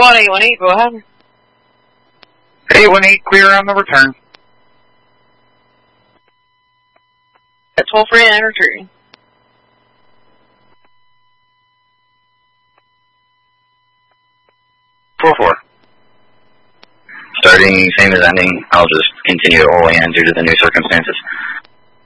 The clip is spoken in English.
1, 818, go ahead. 818, clear on the return. That's full free and entry. Four. Starting same as ending. I'll just continue all the way in due to the new circumstances.